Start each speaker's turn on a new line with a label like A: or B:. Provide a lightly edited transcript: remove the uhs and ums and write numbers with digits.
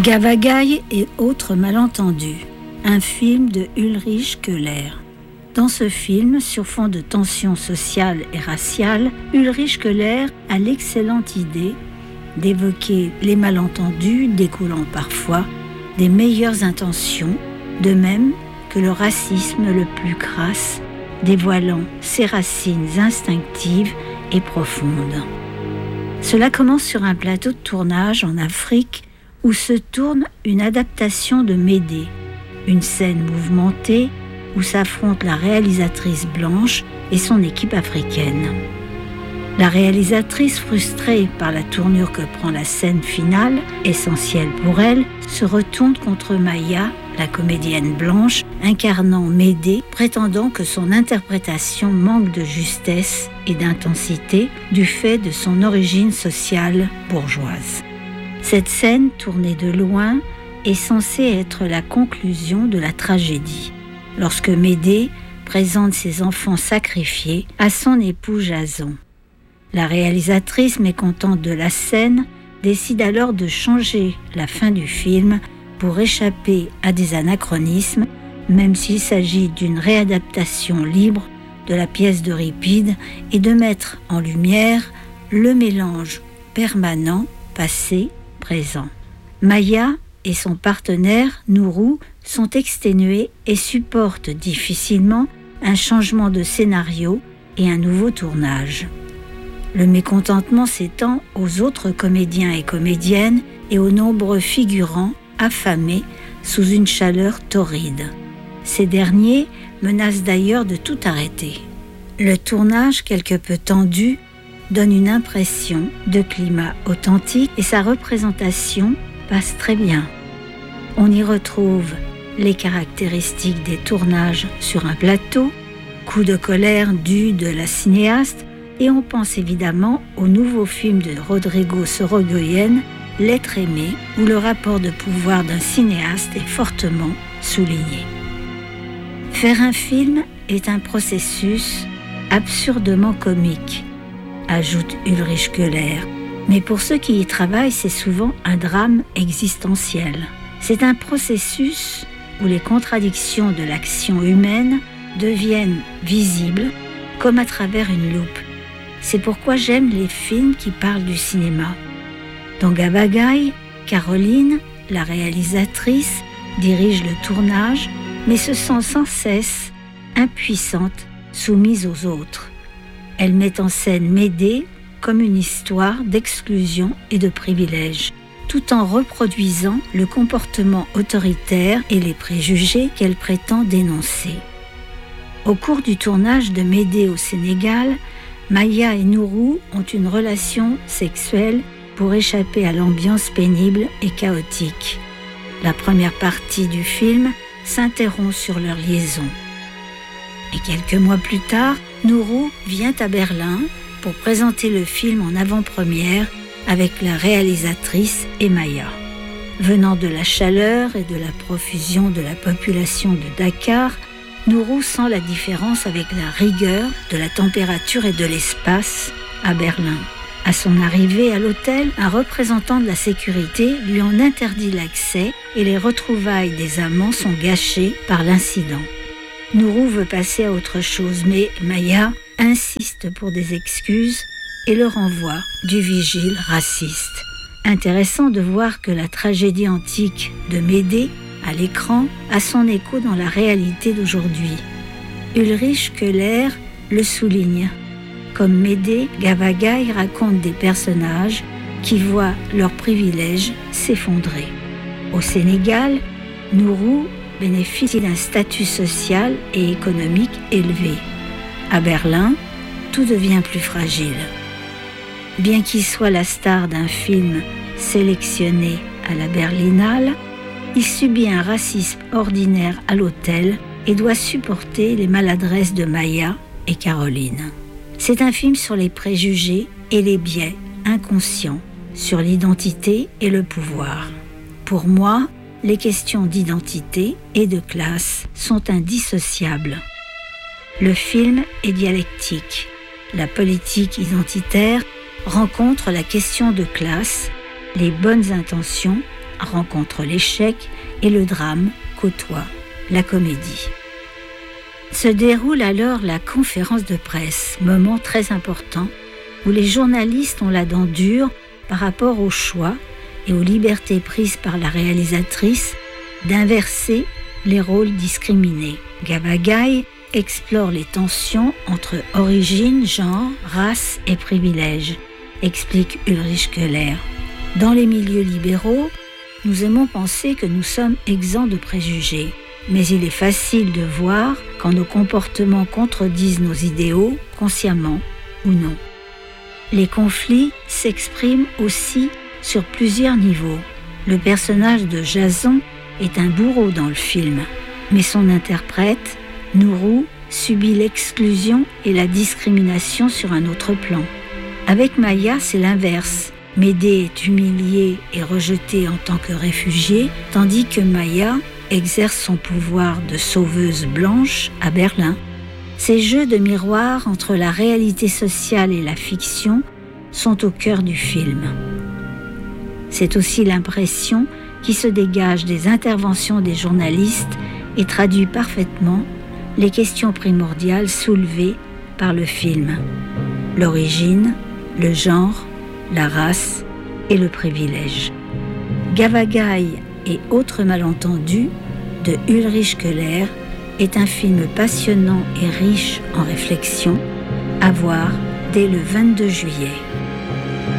A: Gavagaï et autres malentendus, un film de Ulrich Köhler. Dans ce film, sur fond de tensions sociales et raciales, Ulrich Köhler a l'excellente idée d'évoquer les malentendus découlant parfois des meilleures intentions, de même que le racisme le plus crasse, dévoilant ses racines instinctives et profondes. Cela commence sur un plateau de tournage en Afrique où se tourne une adaptation de Médée, une scène mouvementée où s'affrontent la réalisatrice blanche et son équipe africaine. La réalisatrice, frustrée par la tournure que prend la scène finale, essentielle pour elle, se retourne contre Maya, la comédienne blanche, incarnant Médée, prétendant que son interprétation manque de justesse et d'intensité du fait de son origine sociale bourgeoise. Cette scène, tournée de loin, est censée être la conclusion de la tragédie, lorsque Médée présente ses enfants sacrifiés à son époux Jason. La réalisatrice, mécontente de la scène, décide alors de changer la fin du film pour échapper à des anachronismes, même s'il s'agit d'une réadaptation libre de la pièce d'Euripide, et de mettre en lumière le mélange permanent passé-présent. Maya et son partenaire, Nourou, sont exténués et supportent difficilement un changement de scénario et un nouveau tournage. Le mécontentement s'étend aux autres comédiens et comédiennes et aux nombreux figurants affamés sous une chaleur torride. Ces derniers menacent d'ailleurs de tout arrêter. Le tournage, quelque peu tendu, donne une impression de climat authentique et sa représentation passe très bien. On y retrouve les caractéristiques des tournages sur un plateau, coups de colère dus de la cinéaste, et on pense évidemment au nouveau film de Rodrigo Sorogoyen, L'être aimé, où le rapport de pouvoir d'un cinéaste est fortement souligné. Faire un film est un processus absurdement comique, ajoute Ulrich Köhler. Mais pour ceux qui y travaillent, c'est souvent un drame existentiel. C'est un processus où les contradictions de l'action humaine deviennent visibles comme à travers une loupe. C'est pourquoi j'aime les films qui parlent du cinéma. Dans Gavagaï, Caroline, la réalisatrice, dirige le tournage, mais se sent sans cesse impuissante, soumise aux autres. Elle met en scène Médée comme une histoire d'exclusion et de privilège, tout en reproduisant le comportement autoritaire et les préjugés qu'elle prétend dénoncer. Au cours du tournage de Médée au Sénégal, Maya et Nourou ont une relation sexuelle pour échapper à l'ambiance pénible et chaotique. La première partie du film s'interrompt sur leur liaison. Et quelques mois plus tard, Nourou vient à Berlin pour présenter le film en avant-première avec la réalisatrice et Maya. Venant de la chaleur et de la profusion de la population de Dakar, Nourou sent la différence avec la rigueur de la température et de l'espace à Berlin. À son arrivée à l'hôtel, un représentant de la sécurité lui en interdit l'accès et les retrouvailles des amants sont gâchées par l'incident. Nourou veut passer à autre chose, mais Maya insiste pour des excuses et le renvoie du vigile raciste. Intéressant de voir que la tragédie antique de Médée, à l'écran, a son écho dans la réalité d'aujourd'hui. Ulrich Köhler le souligne. Comme Médée, Gavagaï raconte des personnages qui voient leurs privilèges s'effondrer. Au Sénégal, Nourou bénéficie d'un statut social et économique élevé. À Berlin, tout devient plus fragile. Bien qu'il soit la star d'un film sélectionné à la Berlinale, il subit un racisme ordinaire à l'hôtel et doit supporter les maladresses de Maya et Caroline. C'est un film sur les préjugés et les biais inconscients, sur l'identité et le pouvoir. Pour moi, les questions d'identité et de classe sont indissociables. Le film est dialectique. La politique identitaire rencontre la question de classe, les bonnes intentions rencontre l'échec et le drame côtoie la comédie. Se déroule alors la conférence de presse, moment très important où les journalistes ont la dent dure par rapport au choix et aux libertés prises par la réalisatrice d'inverser les rôles discriminés. Gavagai explore les tensions entre origine, genre, race et privilèges, explique Ulrich Köhler. Dans les milieux libéraux, nous aimons penser que nous sommes exempts de préjugés, mais il est facile de voir quand nos comportements contredisent nos idéaux, consciemment ou non. Les conflits s'expriment aussi sur plusieurs niveaux. Le personnage de Jason est un bourreau dans le film, mais son interprète, Nourou, subit l'exclusion et la discrimination sur un autre plan. Avec Maya, c'est l'inverse. Médée est humiliée et rejetée en tant que réfugiée, tandis que Maya exerce son pouvoir de sauveuse blanche à Berlin. Ces jeux de miroir entre la réalité sociale et la fiction sont au cœur du film. C'est aussi l'impression qui se dégage des interventions des journalistes et traduit parfaitement les questions primordiales soulevées par le film. L'origine, le genre, la race et le privilège. Gavagai et autres malentendus de Ulrich Köhler est un film passionnant et riche en réflexions à voir dès le 22 juillet.